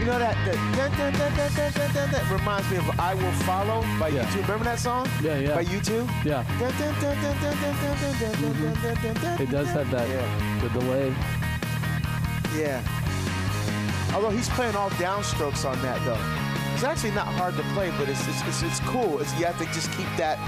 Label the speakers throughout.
Speaker 1: know that that reminds me of "I Will Follow" by
Speaker 2: Yeah.
Speaker 1: U2. Remember that song?
Speaker 2: Yeah, yeah.
Speaker 1: By U2.
Speaker 2: Yeah. It does have that, the delay.
Speaker 1: Yeah. Although he's playing all downstrokes on that though. It's actually not hard to play, but it's cool. You have to just keep that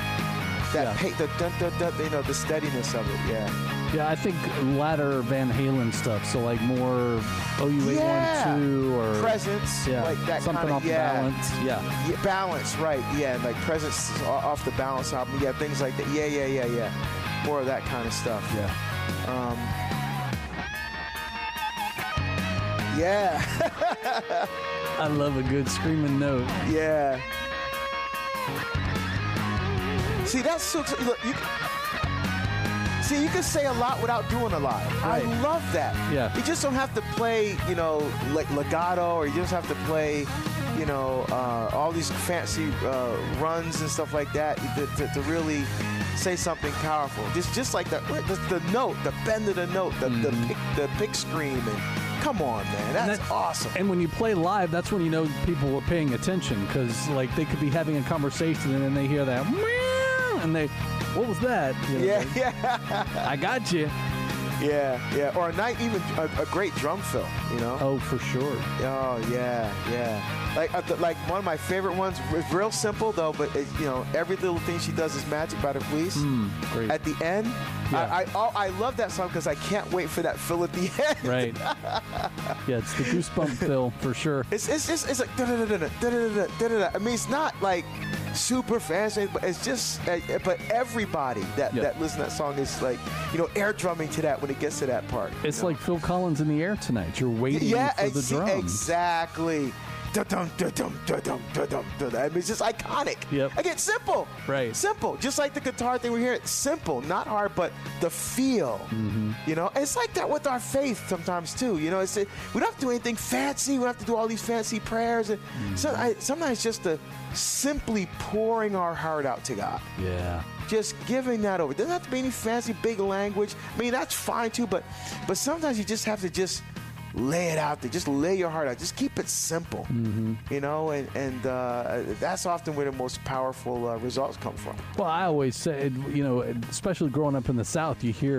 Speaker 1: the steadiness of it. Yeah.
Speaker 2: Yeah, I think latter Van Halen stuff. So like more OU812 or
Speaker 1: Presence, like that
Speaker 2: something
Speaker 1: kinda,
Speaker 2: off the balance. Yeah.
Speaker 1: Balance, right? Yeah, like Presence off the Balance album. Yeah, things like that. Yeah. More of that kind of stuff.
Speaker 2: Yeah.
Speaker 1: Yeah.
Speaker 2: I love a good screaming note.
Speaker 1: Yeah. See, that's so. Look, you can say a lot without doing a lot.
Speaker 2: Right.
Speaker 1: I love that.
Speaker 2: Yeah.
Speaker 1: You just don't have to play, like legato, or you just have to play, all these fancy runs and stuff like that to really say something powerful. Just like the note, the bend of the note, the pick scream, and come on, man, that's awesome.
Speaker 2: And when you play live, that's when you know people are paying attention, because like they could be having a conversation and then they hear that meow, and what was that? I got you.
Speaker 1: Yeah. Or even a great drum fill,
Speaker 2: Oh, for sure.
Speaker 1: Oh, yeah. Like one of my favorite ones. It's real simple though, but every little thing she does is magic by the Police.
Speaker 2: Great.
Speaker 1: At the end,
Speaker 2: Yeah.
Speaker 1: I love that song because I can't wait for that fill at the end.
Speaker 2: Right. Yeah, it's the goosebump fill for sure.
Speaker 1: It's like da-da-da-da-da-da-da-da-da. I mean, it's not like super fancy, but it's just. But everybody that listens to that song is like, air drumming to that when it gets to that part.
Speaker 2: It's like Phil Collins in the air tonight. You're waiting for the drums.
Speaker 1: Exactly. Da-dum, da-dum, da-dum, da-dum, da-dum. I mean, it's just iconic.
Speaker 2: Yep.
Speaker 1: Again, simple.
Speaker 2: Right.
Speaker 1: Simple. Just like the guitar thing we hear. Simple, not hard, but the feel. It's like that with our faith sometimes too. We don't have to do anything fancy. We don't have to do all these fancy prayers. And sometimes just simply pouring our heart out to God.
Speaker 2: Yeah.
Speaker 1: Just giving that over. It doesn't have to be any fancy big language. I mean, that's fine too, but sometimes you just have to just lay it out there. Just lay your heart out. Just keep it simple. And that's often where the most powerful results come from.
Speaker 2: Well, I always say, especially growing up in the South, you hear